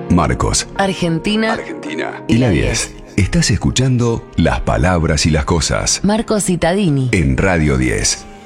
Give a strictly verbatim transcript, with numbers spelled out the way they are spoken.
Marcos, Argentina, Argentina y la diez. Estás escuchando Las Palabras y las Cosas Marcos Cittadini en Radio diez.